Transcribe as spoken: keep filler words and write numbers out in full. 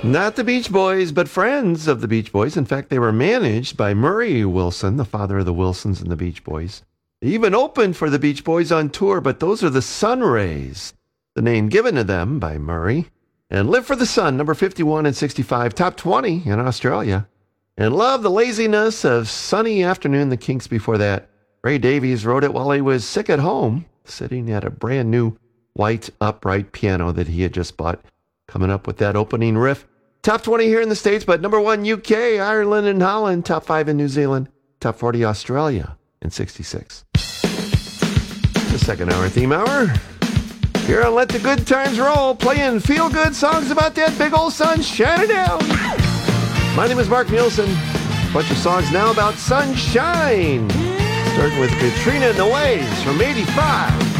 Not the Beach Boys, but friends of the Beach Boys. In fact, they were managed by Murray Wilson, the father of the Wilsons and the Beach Boys. They even opened for the Beach Boys on tour, but those are the Sunrays, the name given to them by Murray. And Live for the Sun, number fifty-one and sixty-five, top twenty in Australia. And Love the Laziness of Sunny Afternoon, the Kinks before that. Ray Davies wrote it while he was sick at home, sitting at a brand new white upright piano that he had just bought, coming up with that opening riff. Top twenty here in the States, but number one U K, Ireland, and Holland. Top five in New Zealand. Top forty Australia in sixty-six. The second hour theme hour. Here on Let the Good Times Roll, playing feel-good songs about that big old sun shining down. My name is Mark Nielsen. A bunch of songs now about sunshine. Starting with Katrina and the Waves from eighty-five.